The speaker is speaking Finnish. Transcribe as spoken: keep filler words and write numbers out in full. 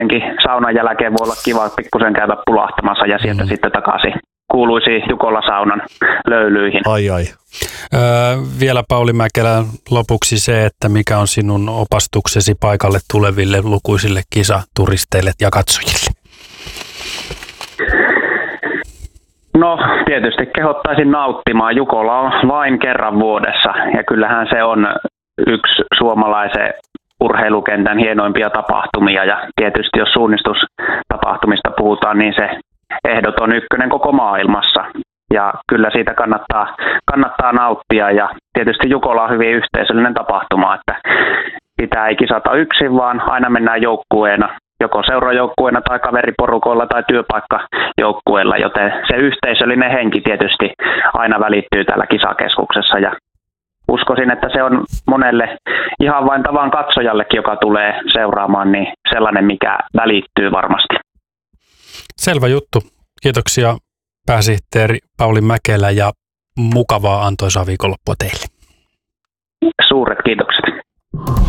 saunan jälkeen voi olla kiva pikkusen käydä pulahtamassa ja sieltä mm. sitten takaisin kuuluisi Jukola saunan löylyihin. Ai ai. Öö, vielä Pauli Mäkelä lopuksi se, että mikä on sinun opastuksesi paikalle tuleville lukuisille kisaturisteille ja katsojille? No tietysti kehottaisin nauttimaan. Jukola on vain kerran vuodessa ja kyllähän se on yksi suomalaisen urheilukentän hienoimpia tapahtumia ja tietysti jos suunnistustapahtumista puhutaan, niin se ehdoton ykkönen koko maailmassa ja kyllä siitä kannattaa, kannattaa nauttia ja tietysti Jukola on hyvin yhteisöllinen tapahtuma, että sitä ei kisata yksin, vaan aina mennään joukkueena, joko seurajoukkueena tai kaveriporukoilla tai työpaikkajoukkueella, joten se yhteisöllinen henki tietysti aina välittyy täällä kisakeskuksessa ja uskoisin, että se on monelle ihan vain tavan katsojallekin, joka tulee seuraamaan, niin sellainen, mikä välittyy varmasti. Selvä juttu. Kiitoksia pääsihteeri Pauli Mäkelä ja mukavaa antoisaa viikonloppua teille. Suuret kiitokset.